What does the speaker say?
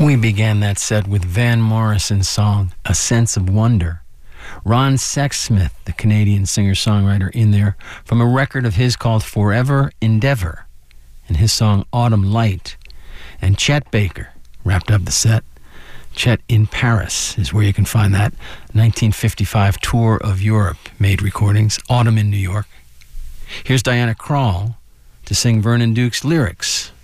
We began that set with Van Morrison's song, A Sense of Wonder. Ron Sexsmith, the Canadian singer-songwriter, in there from a record of his called Forever Endeavor, and his song Autumn Light. And Chet Baker wrapped up the set. Chet in Paris is where you can find that 1955 tour of Europe made recordings, Autumn in New York. Here's Diana Krall to sing Vernon Duke's lyrics